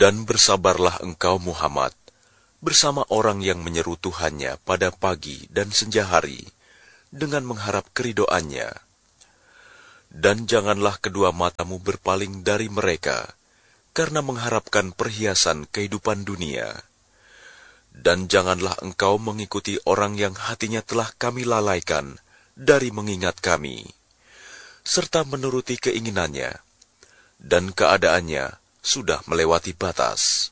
Dan bersabarlah engkau Muhammad, bersama orang yang menyeru Tuhannya pada pagi dan senja hari, dengan mengharap keridhoannya. Dan janganlah kedua matamu berpaling dari mereka, karena mengharapkan perhiasan kehidupan dunia. Dan janganlah engkau mengikuti orang yang hatinya telah kami lalaikan dari mengingat kami, serta menuruti keinginannya, dan keadaannya sudah melewati batas.